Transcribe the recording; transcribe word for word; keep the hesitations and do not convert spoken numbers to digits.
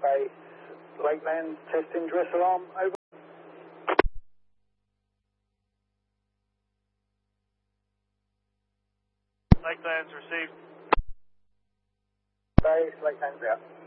Base, Lakeland, testing dress alarm, over. Lakeland's received. Base, Lakeland's out.